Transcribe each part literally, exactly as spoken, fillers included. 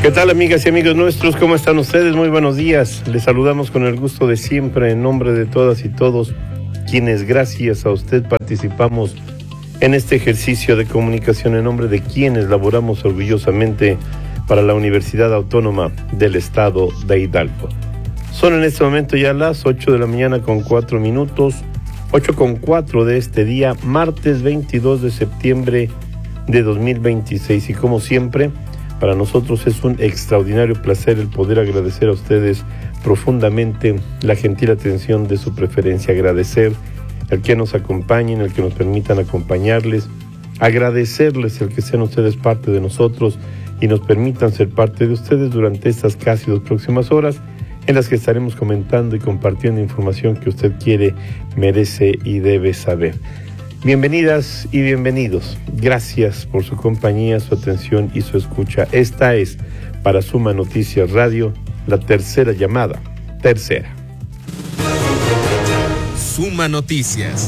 ¿Qué tal, amigas y amigos nuestros? ¿Cómo están ustedes? Muy buenos días. Les saludamos con el gusto de siempre en nombre de todas y todos quienes gracias a usted participamos en este ejercicio de comunicación, en nombre de quienes laboramos orgullosamente para la Universidad Autónoma del Estado de Hidalgo. Son en este momento ya las ocho de la mañana con cuatro minutos, ocho con cuatro de este día, martes veintidós de septiembre de dos mil veintiséis, y como siempre, para nosotros es un extraordinario placer el poder agradecer a ustedes profundamente la gentil atención de su preferencia, agradecer el que nos acompañen, el que nos permitan acompañarles, agradecerles el que sean ustedes parte de nosotros y nos permitan ser parte de ustedes durante estas casi dos próximas horas en las que estaremos comentando y compartiendo información que usted quiere, merece y debe saber. Bienvenidas y bienvenidos. Gracias por su compañía, su atención y su escucha. Esta es, para Suma Noticias Radio, la tercera llamada. Tercera. Suma Noticias.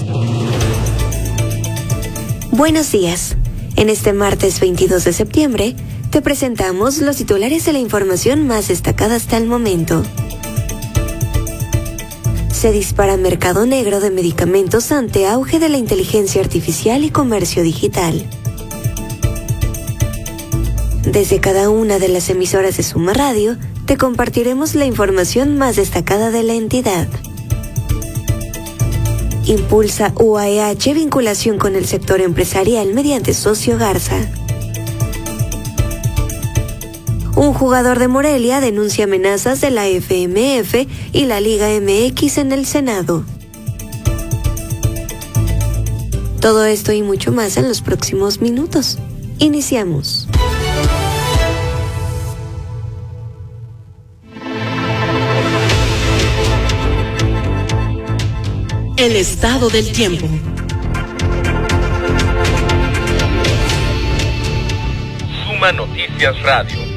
Buenos días. En este martes veintidós de septiembre, te presentamos los titulares de la información más destacada hasta el momento. Se dispara mercado negro de medicamentos ante auge de la inteligencia artificial y comercio digital. Desde cada una de las emisoras de Suma Radio, te compartiremos la información más destacada de la entidad. Impulsa U A E H vinculación con el sector empresarial mediante socio Garza. Un jugador de Morelia denuncia amenazas de la F M F y la Liga M X en el Senado. Todo esto y mucho más en los próximos minutos. Iniciamos. El estado del tiempo. Suma Noticias Radio.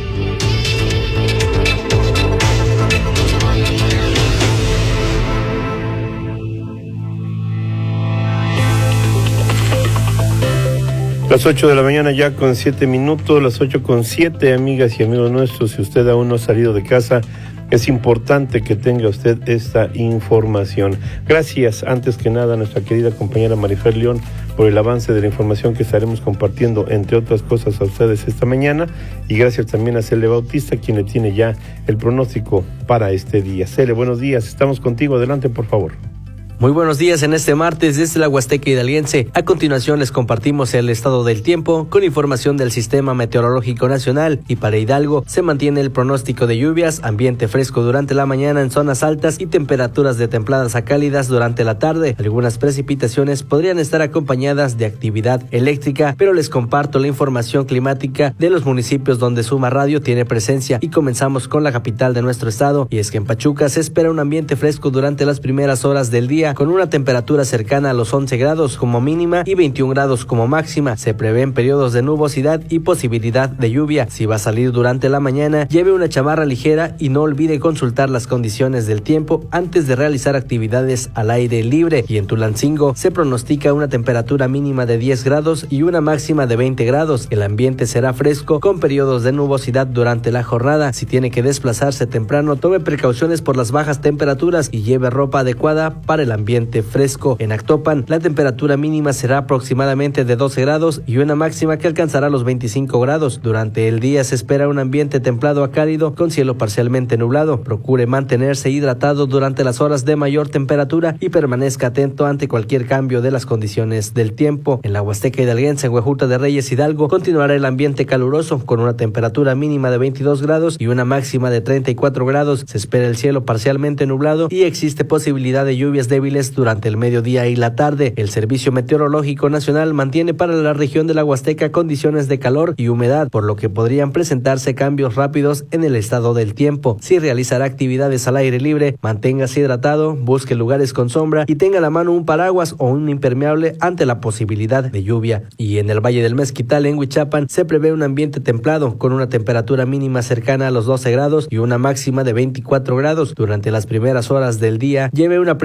Las ocho de la mañana ya con siete minutos, las ocho con siete, amigas y amigos nuestros. Si usted aún no ha salido de casa, es importante que tenga usted esta información. Gracias, antes que nada, a nuestra querida compañera Marifer León por el avance de la información que estaremos compartiendo, entre otras cosas, a ustedes esta mañana. Y gracias también a Cele Bautista, quien le tiene ya el pronóstico para este día. Cele, buenos días, estamos contigo, adelante por favor. Muy buenos días en este martes desde la Huasteca Hidalguense. A continuación les compartimos el estado del tiempo con información del Sistema Meteorológico Nacional, y para Hidalgo se mantiene el pronóstico de lluvias, ambiente fresco durante la mañana en zonas altas y temperaturas de templadas a cálidas durante la tarde. Algunas precipitaciones podrían estar acompañadas de actividad eléctrica, pero les comparto la información climática de los municipios donde Suma Radio tiene presencia, y comenzamos con la capital de nuestro estado, y es que en Pachuca se espera un ambiente fresco durante las primeras horas del día, con una temperatura cercana a los once grados como mínima y veintiún grados como máxima. Se prevén periodos de nubosidad y posibilidad de lluvia. Si va a salir durante la mañana, lleve una chamarra ligera y no olvide consultar las condiciones del tiempo antes de realizar actividades al aire libre. Y en Tulancingo se pronostica una temperatura mínima de diez grados y una máxima de veinte grados. El ambiente será fresco con periodos de nubosidad durante la jornada. Si tiene que desplazarse temprano, tome precauciones por las bajas temperaturas y lleve ropa adecuada para el ambiente fresco. En Actopan, la temperatura mínima será aproximadamente de doce grados y una máxima que alcanzará los veinticinco grados. Durante el día se espera un ambiente templado a cálido con cielo parcialmente nublado. Procure mantenerse hidratado durante las horas de mayor temperatura y permanezca atento ante cualquier cambio de las condiciones del tiempo. En la Huasteca Hidalguense, en Huejuta de Reyes, Hidalgo, continuará el ambiente caluroso con una temperatura mínima de veintidós grados y una máxima de treinta y cuatro grados. Se espera el cielo parcialmente nublado y existe posibilidad de lluvias débiles durante el mediodía y la tarde. El Servicio Meteorológico Nacional mantiene para la región de la Huasteca condiciones de calor y humedad, por lo que podrían presentarse cambios rápidos en el estado del tiempo. Si realizará actividades al aire libre, manténgase hidratado, busque lugares con sombra y tenga a la mano un paraguas o un impermeable ante la posibilidad de lluvia. Y en el Valle del Mezquital, en Huichapan, se prevé un ambiente templado con una temperatura mínima cercana a los doce grados y una máxima de veinticuatro grados. Durante las primeras horas del día, lleve una prenda abrigadora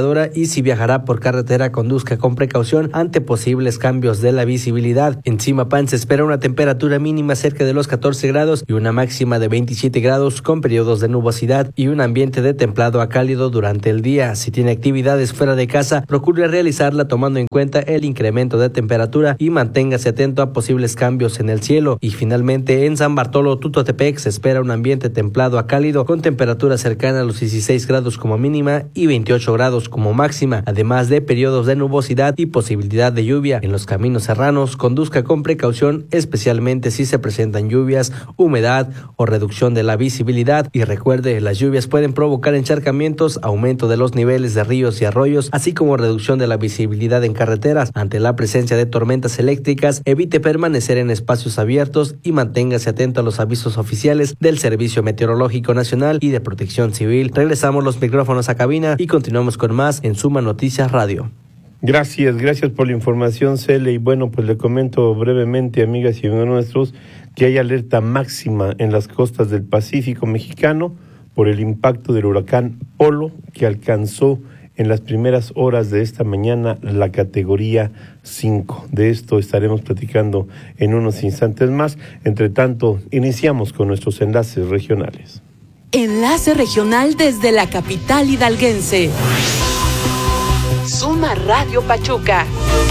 indicadora y si viajará por carretera conduzca con precaución ante posibles cambios de la visibilidad. En Zimapán se espera una temperatura mínima cerca de los catorce grados y una máxima de veintisiete grados con periodos de nubosidad y un ambiente de templado a cálido durante el día. Si tiene actividades fuera de casa, procure realizarla tomando en cuenta el incremento de temperatura y manténgase atento a posibles cambios en el cielo. Y finalmente en San Bartolo Tutotepec se espera un ambiente templado a cálido con temperatura cercana a los dieciséis grados como mínima y veintiocho grados como máxima, además de periodos de nubosidad y posibilidad de lluvia. En los caminos serranos conduzca con precaución, especialmente si se presentan lluvias, humedad o reducción de la visibilidad. Y recuerde, las lluvias pueden provocar encharcamientos, aumento de los niveles de ríos y arroyos, así como reducción de la visibilidad en carreteras. Ante la presencia de tormentas eléctricas, evite permanecer en espacios abiertos y manténgase atento a los avisos oficiales del Servicio Meteorológico Nacional y de Protección Civil. Regresamos los micrófonos a cabina y continuamos con más en Suma Noticias Radio. Gracias, gracias por la información, Cele. Y bueno, pues le comento brevemente, amigas y amigos nuestros, que hay alerta máxima en las costas del Pacífico mexicano por el impacto del huracán Polo, que alcanzó en las primeras horas de esta mañana la categoría cinco. De esto estaremos platicando en unos instantes más. Entre tanto, iniciamos con nuestros enlaces regionales. Enlace regional desde la capital hidalguense. Suma Radio Pachuca.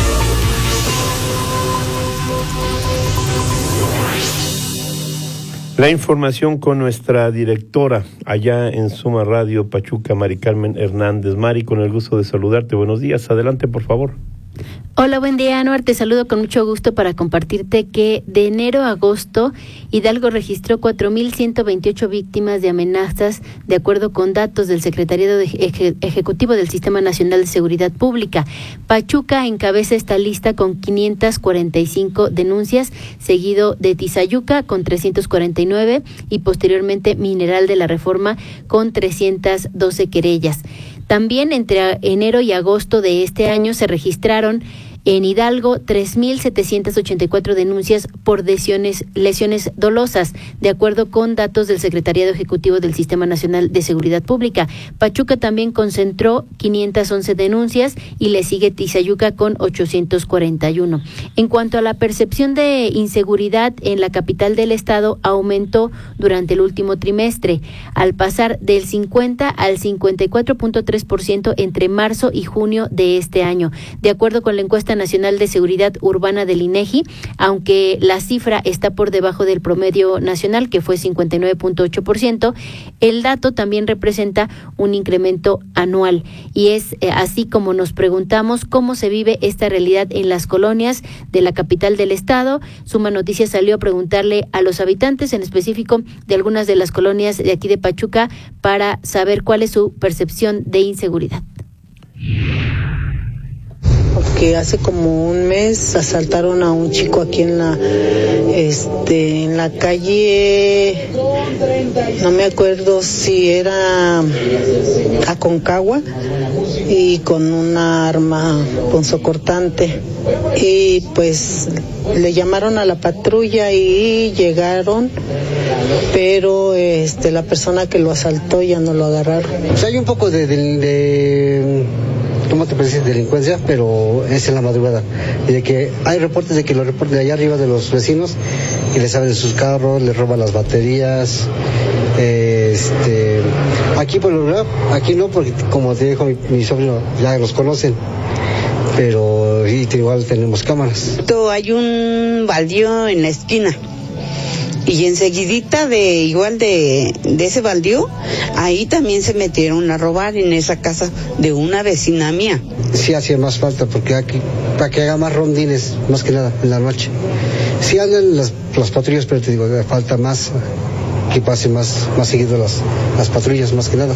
La información con nuestra directora allá en Suma Radio Pachuca, Mari Carmen Hernández. Mari, con el gusto de saludarte. Buenos días. Adelante, por favor. Hola, buen día, Anuar. Te saludo con mucho gusto para compartirte que de enero a agosto Hidalgo registró cuatro mil ciento veintiocho víctimas de amenazas, de acuerdo con datos del Secretariado de Eje- Ejecutivo del Sistema Nacional de Seguridad Pública. Pachuca encabeza esta lista con quinientas cuarenta y cinco denuncias, seguido de Tizayuca con trescientas cuarenta y nueve y posteriormente Mineral de la Reforma con trescientas doce querellas. También entre enero y agosto de este año se registraron en Hidalgo tres mil setecientas ochenta y cuatro denuncias por lesiones, lesiones dolosas, de acuerdo con datos del Secretariado Ejecutivo del Sistema Nacional de Seguridad Pública. Pachuca también concentró quinientas once denuncias y le sigue Tizayuca con ochocientos cuarenta y uno. En cuanto a la percepción de inseguridad en la capital del estado, aumentó durante el último trimestre, al pasar del cincuenta al cincuenta y cuatro punto tres por ciento entre marzo y junio de este año. De acuerdo con la encuesta Nacional de Seguridad Urbana del INEGI, aunque la cifra está por debajo del promedio nacional, que fue cincuenta y nueve punto ocho por ciento, el dato también representa un incremento anual. Y es eh, así como nos preguntamos cómo se vive esta realidad en las colonias de la capital del estado. Suma Noticias salió a preguntarle a los habitantes, en específico de algunas de las colonias de aquí de Pachuca, para saber cuál es su percepción de inseguridad. Que hace como un mes asaltaron a un chico aquí en la este en la calle, no me acuerdo si era Aconcagua, y con una arma punzocortante, y pues le llamaron a la patrulla y llegaron, pero este la persona que lo asaltó ya no lo agarraron. Pues hay un poco de, de, de ¿cómo te parece? Delincuencia, pero es en la madrugada. Y de que hay reportes de que los reportes de allá arriba de los vecinos, que les saben de sus carros, les roban las baterías. Eh, este, aquí por lo menos, aquí no, porque como te dijo mi, mi sobrino, ya los conocen. Pero igual tenemos cámaras. Hay un baldío en la esquina. Y enseguidita de igual de, de ese baldío, ahí también se metieron a robar en esa casa de una vecina mía. Sí hacía más falta, porque aquí, para que haga más rondines, más que nada, en la noche. Sí andan las, las patrullas, pero te digo, falta más, que pase más, más seguido las, las patrullas, más que nada.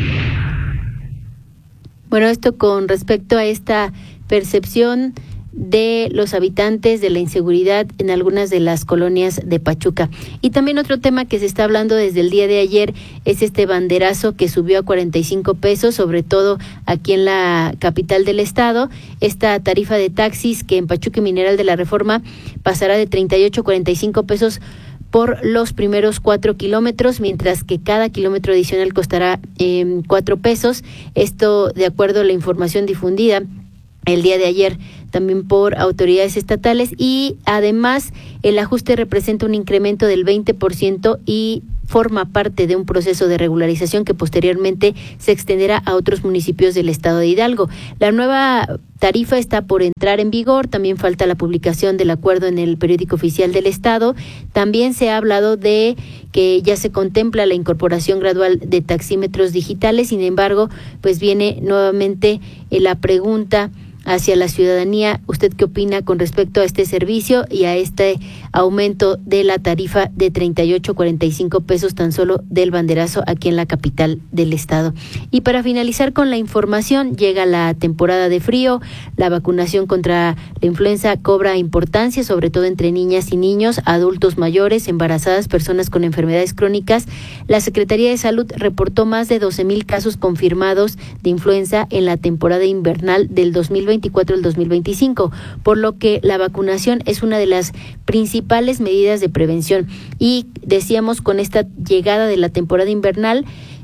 Bueno, esto con respecto a esta percepción de los habitantes de la inseguridad en algunas de las colonias de Pachuca. Y también otro tema que se está hablando desde el día de ayer es este banderazo que subió a cuarenta y cinco pesos, sobre todo aquí en la capital del estado. Esta tarifa de taxis que en Pachuca y Mineral de la Reforma pasará de treinta y ocho a cuarenta y cinco pesos por los primeros cuatro kilómetros, mientras que cada kilómetro adicional costará eh, cuatro pesos. Esto de acuerdo a la información difundida el día de ayer también por autoridades estatales, y además el ajuste representa un incremento del veinte por ciento y forma parte de un proceso de regularización que posteriormente se extenderá a otros municipios del estado de Hidalgo. La nueva tarifa está por entrar en vigor, también falta la publicación del acuerdo en el periódico oficial del estado. También se ha hablado de que ya se contempla la incorporación gradual de taxímetros digitales, sin embargo, pues viene nuevamente la pregunta hacia la ciudadanía. ¿Usted qué opina con respecto a este servicio y a este aumento de la tarifa de treinta y ocho a cuarenta y cinco pesos tan solo del banderazo aquí en la capital del estado? Y para finalizar con la información, llega la temporada de frío, la vacunación contra la influenza cobra importancia, sobre todo entre niñas y niños, adultos mayores, embarazadas, personas con enfermedades crónicas. La Secretaría de Salud reportó más de doce mil casos confirmados de influenza en la temporada invernal del dos mil veinticuatro al dos mil veinticinco, por lo que la vacunación es una de las principales medidas de prevención. Y decíamos, con esta llegada de la temporada invernal,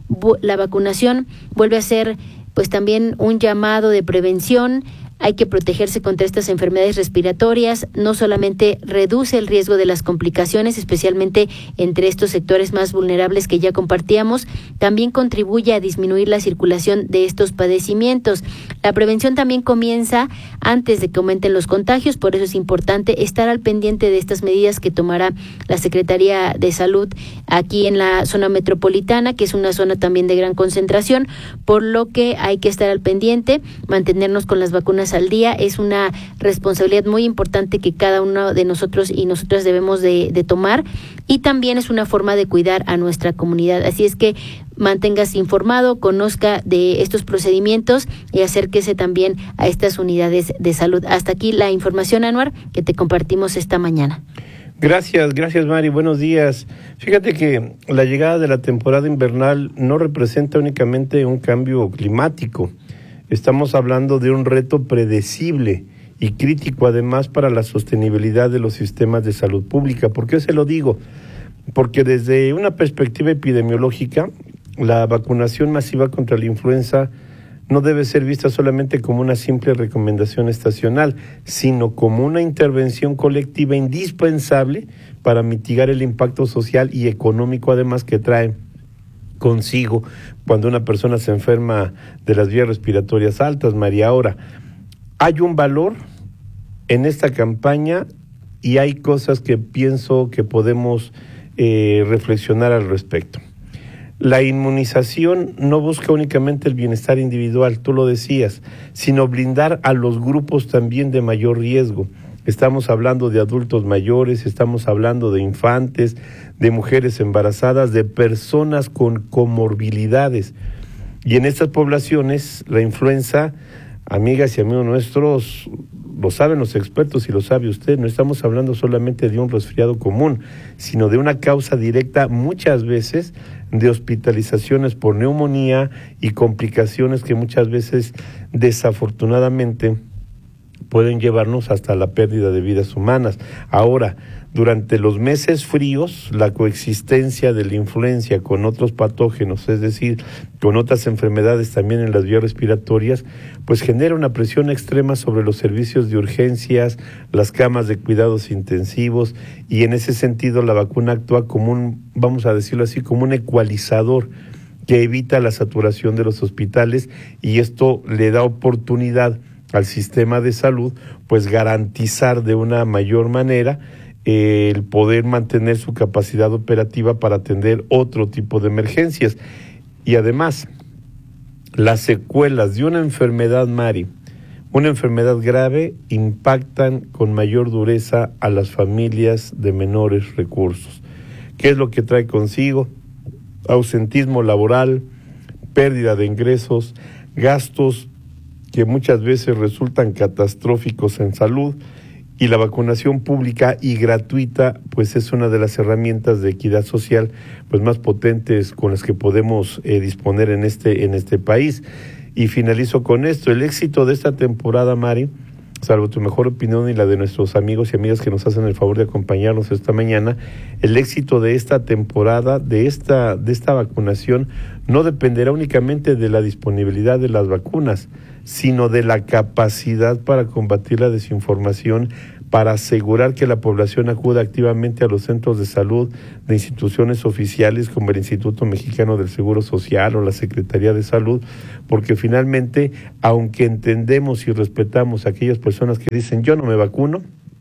la vacunación vuelve a ser pues también un llamado de prevención. Hay que protegerse contra estas enfermedades respiratorias. No solamente reduce el riesgo de las complicaciones, especialmente entre estos sectores más vulnerables que ya compartíamos, también contribuye a disminuir la circulación de estos padecimientos. La prevención también comienza antes de que aumenten los contagios, por eso es importante estar al pendiente de estas medidas que tomará la Secretaría de Salud aquí en la zona metropolitana, que es una zona también de gran concentración, por lo que hay que estar al pendiente, mantenernos con las vacunas al día. Es una responsabilidad muy importante que cada uno de nosotros y nosotras debemos de, de tomar, y también es una forma de cuidar a nuestra comunidad. Así es que manténgase informado, conozca de estos procedimientos y acérquese también a estas unidades de salud. Hasta aquí la información, Anuar, que te compartimos esta mañana. Gracias, gracias Mari, buenos días. Fíjate que la llegada de la temporada invernal no representa únicamente un cambio climático. Estamos hablando de un reto predecible y crítico además para la sostenibilidad de los sistemas de salud pública. ¿Por qué se lo digo? Porque desde una perspectiva epidemiológica, la vacunación masiva contra la influenza no debe ser vista solamente como una simple recomendación estacional, sino como una intervención colectiva indispensable para mitigar el impacto social y económico además que trae consigo cuando una persona se enferma de las vías respiratorias altas, María. Ahora, hay un valor en esta campaña y hay cosas que pienso que podemos eh, reflexionar al respecto. La inmunización no busca únicamente el bienestar individual, tú lo decías, sino blindar a los grupos también de mayor riesgo. Estamos hablando de adultos mayores, estamos hablando de infantes, de mujeres embarazadas, de personas con comorbilidades. Y en estas poblaciones, la influenza, amigas y amigos nuestros, lo saben los expertos y lo sabe usted, no estamos hablando solamente de un resfriado común, sino de una causa directa muchas veces de hospitalizaciones por neumonía y complicaciones que muchas veces desafortunadamente pueden llevarnos hasta la pérdida de vidas humanas. Ahora, durante los meses fríos, la coexistencia de la influencia con otros patógenos, es decir, con otras enfermedades también en las vías respiratorias, pues genera una presión extrema sobre los servicios de urgencias, las camas de cuidados intensivos, y en ese sentido la vacuna actúa como un, vamos a decirlo así, como un ecualizador que evita la saturación de los hospitales, y esto le da oportunidad al sistema de salud, pues garantizar de una mayor manera eh, el poder mantener su capacidad operativa para atender otro tipo de emergencias. Y además, las secuelas de una enfermedad, Mari, una enfermedad grave, impactan con mayor dureza a las familias de menores recursos. ¿Qué es lo que trae consigo? Ausentismo laboral, pérdida de ingresos, gastos que muchas veces resultan catastróficos en salud, y la vacunación pública y gratuita pues es una de las herramientas de equidad social pues más potentes con las que podemos eh, disponer en este en este país. Y finalizo con esto: el éxito de esta temporada, Mari, salvo tu mejor opinión y la de nuestros amigos y amigas que nos hacen el favor de acompañarnos esta mañana, el éxito de esta temporada, de esta, de esta vacunación, no dependerá únicamente de la disponibilidad de las vacunas, sino de la capacidad para combatir la desinformación, para asegurar que la población acuda activamente a los centros de salud de instituciones oficiales como el Instituto Mexicano del Seguro Social o la Secretaría de Salud, porque finalmente, aunque entendemos y respetamos a aquellas personas que dicen yo no me vacuno,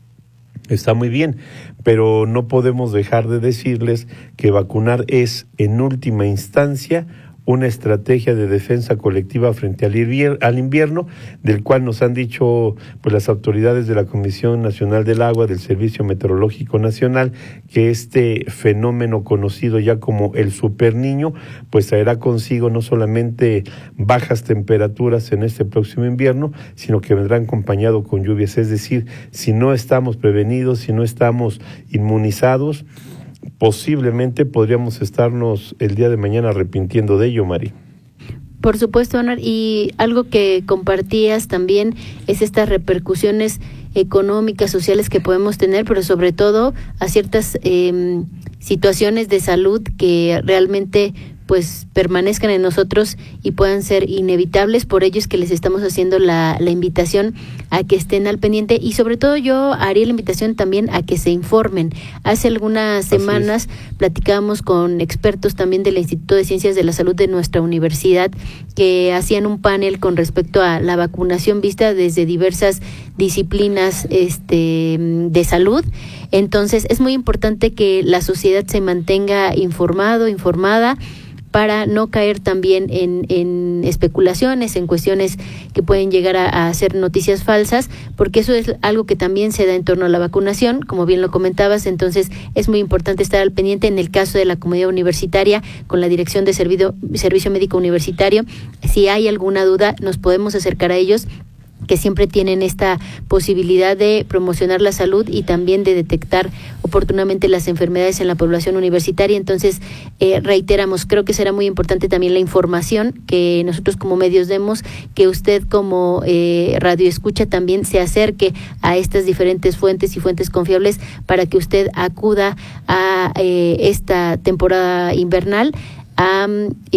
está muy bien, pero no podemos dejar de decirles que vacunar es, en última instancia, una estrategia de defensa colectiva frente al invierno, al invierno, del cual nos han dicho pues las autoridades de la Comisión Nacional del Agua, del Servicio Meteorológico Nacional, que este fenómeno conocido ya como el Super Niño, pues traerá consigo no solamente bajas temperaturas en este próximo invierno, sino que vendrá acompañado con lluvias. Es decir, si no estamos prevenidos, si no estamos inmunizados, posiblemente podríamos estarnos el día de mañana arrepintiendo de ello, Mari. Por supuesto, Anar, y algo que compartías también es estas repercusiones económicas, sociales que podemos tener, pero sobre todo a ciertas eh, situaciones de salud que realmente pues permanezcan en nosotros y puedan ser inevitables. Por ello es que les estamos haciendo la, la invitación a que estén al pendiente, y sobre todo yo haría la invitación también a que se informen. Hace algunas semanas platicábamos con expertos también del Instituto de Ciencias de la Salud de nuestra universidad, que hacían un panel con respecto a la vacunación vista desde diversas disciplinas este de salud. Entonces es muy importante que la sociedad se mantenga informado, informada, para no caer también en, en especulaciones, en cuestiones que pueden llegar a, a ser noticias falsas, porque eso es algo que también se da en torno a la vacunación, como bien lo comentabas. Entonces es muy importante estar al pendiente en el caso de la comunidad universitaria, con la Dirección de Servicio, Servicio Médico Universitario. Si hay alguna duda, nos podemos acercar a ellos, que siempre tienen esta posibilidad de promocionar la salud y también de detectar oportunamente las enfermedades en la población universitaria. Entonces, eh, reiteramos, creo que será muy importante también la información que nosotros como medios demos, que usted como eh, radio escucha también se acerque a estas diferentes fuentes y fuentes confiables para que usted acuda a eh, esta temporada invernal a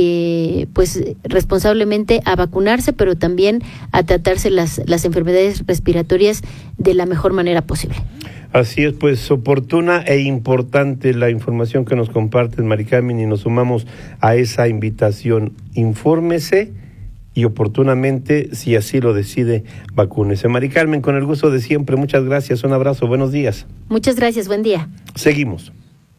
eh, pues responsablemente a vacunarse, pero también a tratarse las, las enfermedades respiratorias de la mejor manera posible. Así es, pues oportuna e importante la información que nos compartes, Mari Carmen, y nos sumamos a esa invitación. Infórmese y oportunamente, si así lo decide, vacúnese. Mari Carmen, con el gusto de siempre, muchas gracias, un abrazo, buenos días. Muchas gracias, buen día. Seguimos.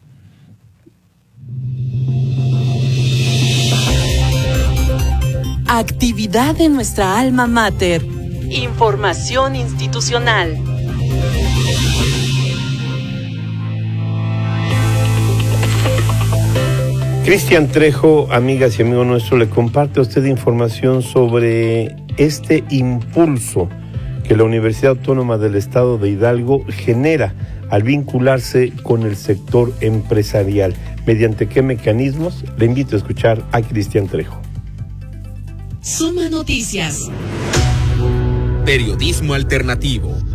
Actividad en nuestra alma mater. Información institucional. Cristian Trejo, amigas y amigos nuestros, le comparte a usted información sobre este impulso que la Universidad Autónoma del Estado de Hidalgo genera al vincularse con el sector empresarial. ¿Mediante qué mecanismos? Le invito a escuchar a Cristian Trejo. Suma Noticias. Periodismo alternativo.